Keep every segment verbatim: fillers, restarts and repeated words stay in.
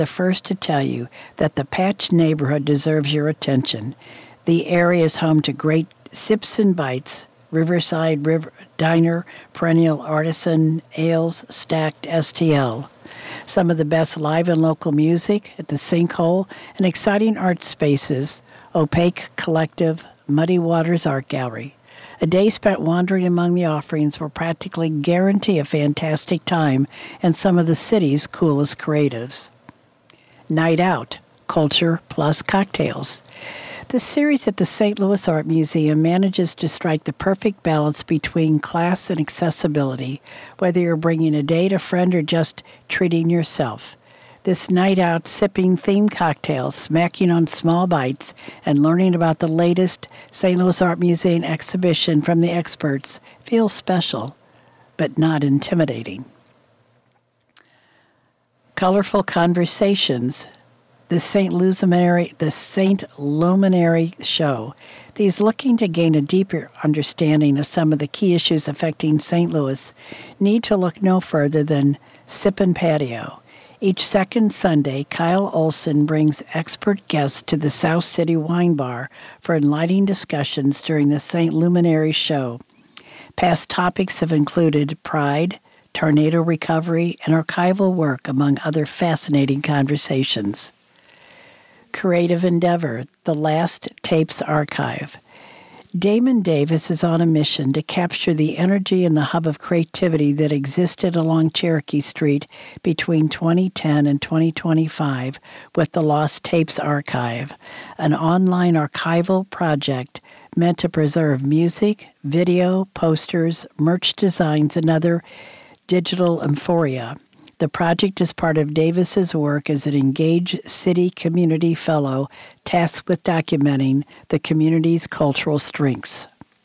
the first to tell you that the Patch neighborhood deserves your attention. The area is home to great Sips and Bites, Riverside River Diner, Perennial Artisan Ales, Stacked S T L. Some of the best live and local music at the Sinkhole, and exciting art spaces, Opaque Collective, Muddy Waters Art Gallery. A day spent wandering among the offerings will practically guarantee a fantastic time and some of the city's coolest creatives. Night Out, Culture plus Cocktails. The series at the Saint Louis Art Museum manages to strike the perfect balance between class and accessibility, whether you're bringing a date, a friend, or just treating yourself. This night out, sipping themed cocktails, smacking on small bites, and learning about the latest Saint Louis Art Museum exhibition from the experts feels special, but not intimidating. Colorful Conversations. The Saint Luminary, the Saint Luminary Show. These looking to gain a deeper understanding of some of the key issues affecting Saint Louis need to look no further than Sippin' Patio. Each second Sunday, Kyle Olson brings expert guests to the South City Wine Bar for enlightening discussions during the Saint Luminary Show. Past topics have included pride, tornado recovery, and archival work, among other fascinating conversations. Creative Endeavor, The Last Tapes Archive. Damon Davis is on a mission to capture the energy and the hub of creativity that existed along Cherokee Street between twenty ten and twenty twenty-five with the Lost Tapes Archive, an online archival project meant to preserve music, video, posters, merch designs, and other digital euphoria. The project is part of Davis's work as an engaged city community fellow tasked with documenting the community's cultural strengths.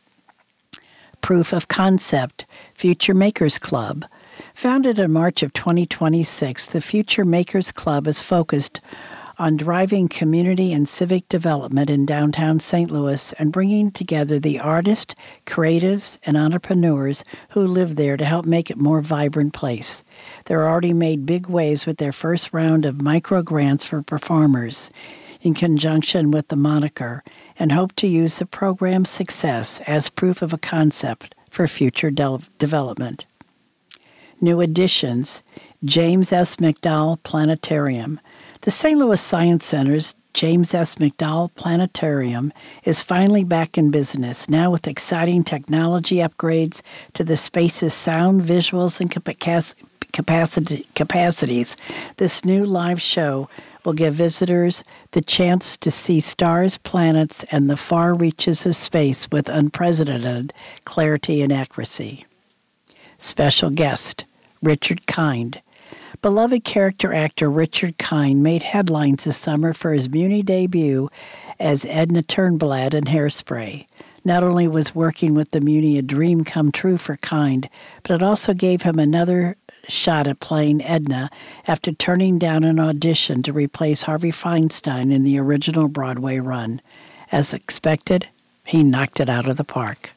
Proof of Concept, Future Makers Club. Founded in March of twenty twenty-six, the Future Makers Club is focused on driving community and civic development in downtown Saint Louis and bringing together the artists, creatives, and entrepreneurs who live there to help make it a more vibrant place. They're already made big waves with their first round of micro grants for performers in conjunction with the moniker, and hope to use the program's success as proof of a concept for future de- development. New additions, James S. McDowell Planetarium. The Saint Louis Science Center's James S. McDowell Planetarium is finally back in business, now with exciting technology upgrades to the space's sound, visuals, and capacity, capacities. This new live show will give visitors the chance to see stars, planets, and the far reaches of space with unprecedented clarity and accuracy. Special guest, Richard Kind. Beloved character actor Richard Kind made headlines this summer for his Muni debut as Edna Turnblad in Hairspray. Not only was working with the Muni a dream come true for Kind, but it also gave him another shot at playing Edna after turning down an audition to replace Harvey Feinstein in the original Broadway run. As expected, he knocked it out of the park.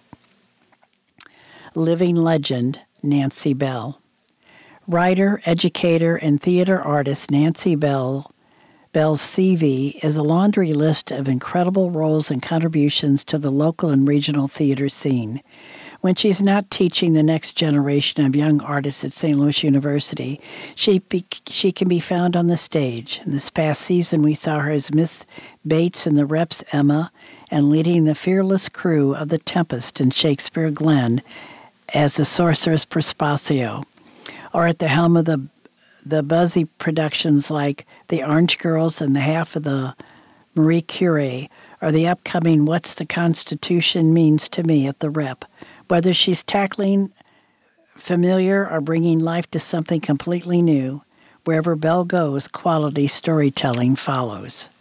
Living legend, Nancy Bell. Writer, educator, and theater artist Nancy Bell, Bell's C V is a laundry list of incredible roles and contributions to the local and regional theater scene. When she's not teaching the next generation of young artists at Saint Louis University, she be, she can be found on the stage. In this past season, we saw her as Miss Bates in The Reps Emma and leading the fearless crew of The Tempest in Shakespeare Glen as the Sorceress Prospatio, or at the helm of the the buzzy productions like The Orange Girls and the half of the Marie Curie, or the upcoming What's the Constitution Means to Me at the Rep. Whether she's tackling familiar or bringing life to something completely new, wherever Belle goes, quality storytelling follows.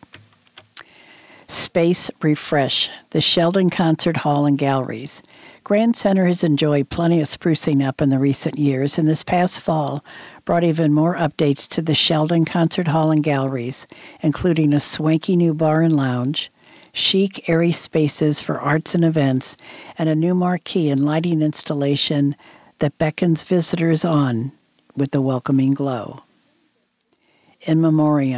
Space Refresh, the Sheldon Concert Hall and Galleries. Grand Center has enjoyed plenty of sprucing up in the recent years, and this past fall brought even more updates to the Sheldon Concert Hall and Galleries, including a swanky new bar and lounge, chic, airy spaces for arts and events, and a new marquee and lighting installation that beckons visitors on with a welcoming glow. in memoriam.